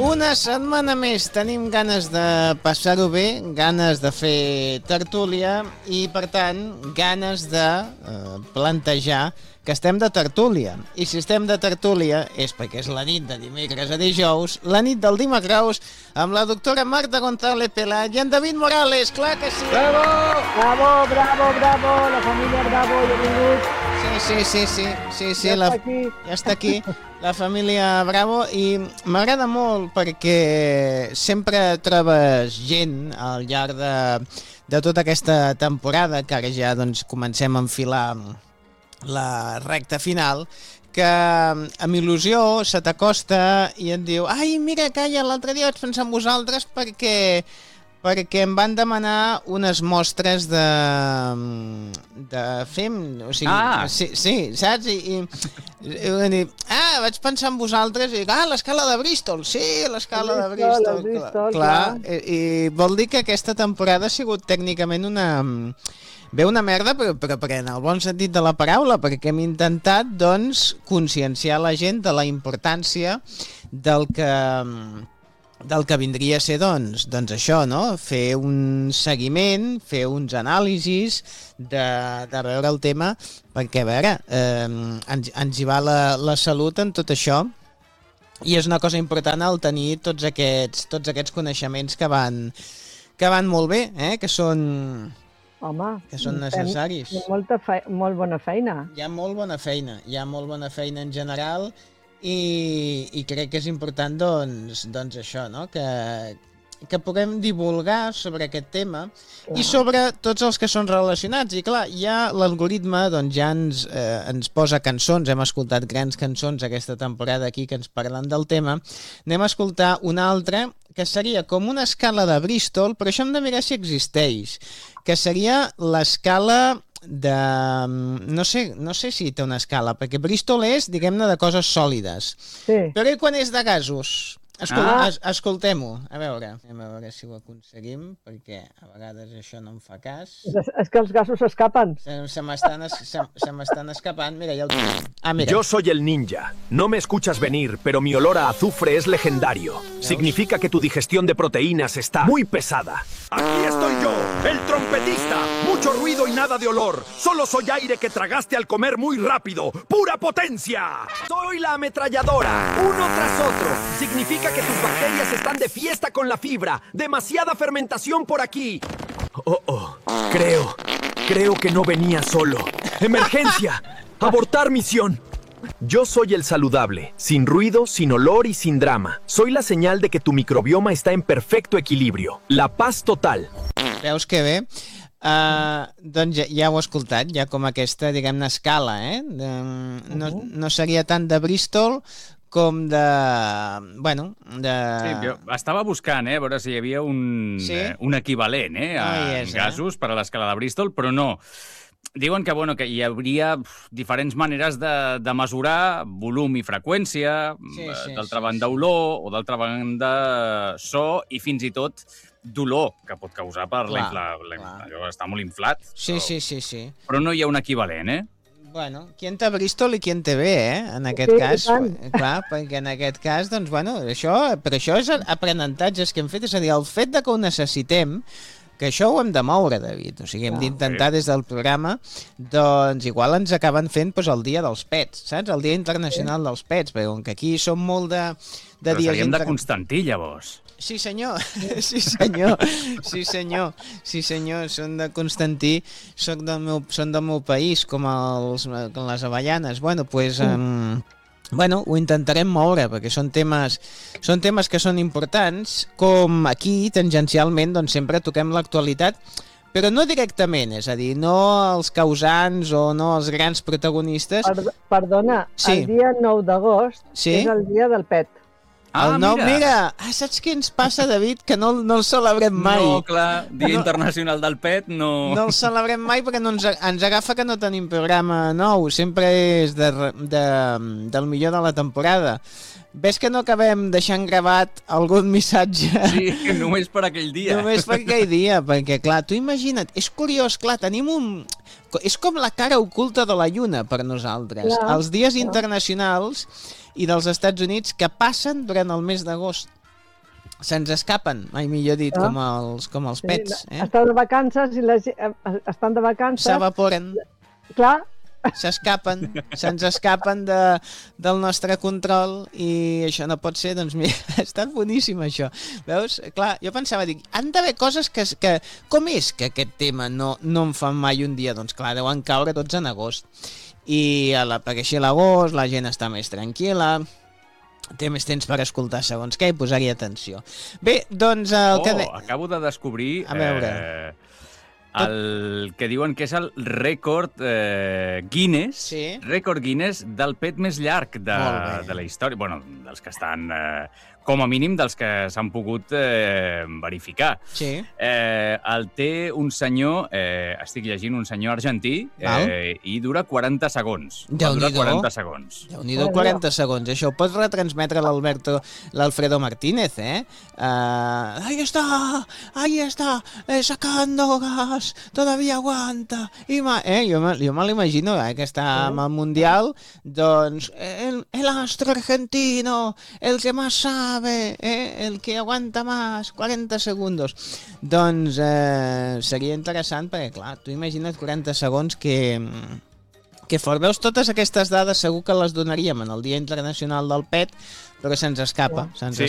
Una setmana més tenim ganes de passar-ho bé, ganes de fer tertúlia i, per tant, ganes de plantejar que estem de tertúlia. I si estem de tertúlia és perquè és la nit de dimecres a dijous, la nit del dimecres, amb la doctora Marta González Pelat i en David Morales, clar que sí! Bravo! Bravo, bravo, bravo, la família Bravo, jo he vingut. Sí, ja està aquí, la família Bravo, i m'agrada molt perquè sempre trobes gent al llarg de tota aquesta temporada, que ara ja doncs, comencem a enfilar la recta final, que amb il·lusió se t'acosta i et diu: ai, mira, calla, l'altre dia vaig pensar en vosaltres perquè em van demanar unes mostres de fem, o sigui, sí, saps? I van dir: vaig pensar en vosaltres, i dic: l'escala de Bristol, sí, l'escala de Bristol, clar. I vol dir que aquesta temporada ha sigut tècnicament una merda, però en el bon sentit de la paraula, perquè hem intentat, doncs, conscienciar la gent de la importància del que vindria a ser, doncs això, no? Fer un seguiment, fer uns anàlisis de veure el tema, perquè, a veure, ens hi va la salut en tot això, i és una cosa important el tenir tots aquests coneixements que van molt bé, que són... Home, que són necessaris. Molt bona feina. Hi ha molt bona feina en general i crec que és important doncs això, no? Que puguem divulgar sobre aquest tema i sobre tots els que són relacionats. I clar, ja l'algoritme doncs, ja ens posa cançons, hem escoltat grans cançons aquesta temporada aquí que ens parlen del tema. Anem a escoltar una altra que seria com una escala de Bristol, però això hem de mirar si existeix, que seria l'escala de... No sé si té una escala, perquè Bristol és, diguem-ne, de coses sòlides. Sí. Però i quan és de gasos? Escoltem-ho, a veure si ho aconseguim, perquè a vegades això no em fa cas. És que els gasos s'escapen. Se m'estan escapant, mira, ja ho tinc. Mira. Yo soy el ninja. No me escuchas venir, pero mi olor a azufre es legendario. Significa que tu digestión de proteínas está muy pesada. Aquí estoy yo, el trompetista. Mucho ruido y nada de olor. Solo soy aire que tragaste al comer muy rápido. ¡Pura potencia! Soy la ametralladora, uno tras otro. Significa que tus bacterias están de fiesta con la fibra. Demasiada fermentación por aquí. Creo que no venía solo. ¡Emergencia! ¡Abortar misión! Yo soy el saludable, sin ruido, sin olor y sin drama. Soy la señal de que tu microbioma está en perfecto equilibrio. La paz total. Veus que bé? Doncs ja ho he escoltat, ja com aquesta, diguem-ne, escala, no seria tant de Bristol com de... Bueno, de... Sí, jo estava buscant, a veure si hi havia un equivalent, a gasos per a l'escala de Bristol, però no. Diuen que hi hauria diferents maneres de mesurar volum i freqüència, d'altra banda olor, o d'altra banda so, i fins i tot dolor que pot causar per allò està molt inflat. Sí. Però no hi ha un equivalent, Bueno, qui en té Bristol i qui en té bé, en aquest cas. Clar, perquè en aquest cas, doncs, bueno, però això és aprenentatges que hem fet, és a dir, el fet de que ho necessitem, que això ho hem de moure, David, o sigui, hem d'intentar des del programa, doncs igual ens acaben fent el dia dels pets, saps? El dia internacional dels pets, perquè com que aquí som molt de Però dies... seríem de Constantí, llavors. Sí, senyor, són de Constantí, són del meu país, com les avellanes. Bueno, ho intentarem moure, perquè són temes que són importants, com aquí, tangencialment, doncs sempre toquem l'actualitat, però no directament, és a dir, no els causants o no els grans protagonistes. Perdona, el dia 9 d'agost és el dia del pet. Mira, saps què ens passa, David? Que no el celebrem mai. No, clar, Dia Internacional del Pet, no... No el celebrem mai perquè ens agafa que no tenim programa nou, sempre és del millor de la temporada. Ves que no acabem deixant gravat algun missatge? Sí, només per aquell dia. Només per aquell dia, perquè clar, tu imagina't, és curiós, clar, tenim és com la cara oculta de la lluna per nosaltres. Els dies internacionals i dels Estats Units que passen durant el mes d'agost. se'ns escapen, mai millor dit, com els pets. Estan de vacances i estan de vacances... S'evaporen. Clar. Se'ns escapen del nostre control i això no pot ser, doncs mira, ha estat boníssim això. Veus? Clar, jo pensava, dic, han d'haver coses que... Com és que aquest tema no em fan mai un dia? Doncs clar, deuen caure tots en agost. Perquè així a l'agost la gent està més tranquil·la, té més temps per escoltar segons què i posar-hi atenció. Bé, doncs... acabo de descobrir... A veure... el que diuen que és el rècord Guinness, rècord Guinness del pet més llarg de la història. Bueno, dels que estan, com a mínim, dels que s'han pogut verificar. Sí. El té un senyor, estic llegint, un senyor argentí, i dura 40 segons. Déu-n'hi-do. 40 segons. Déu-n'hi-do, 40 segons. Això ho pots retransmetre l'Alfredo Martínez, Ahí está, sacando gas. Todavía aguanta. Jo me l'imagino, que està amb el Mundial, doncs, el astro argentino, el que más sabe, el que aguanta más, 40 segundos. Doncs seria interessant, perquè, clar, tu imagina't 40 segons que fort. Veus, totes aquestes dades segur que les donaríem en el Dia Internacional del Pet, però se'ns escapa. Sí,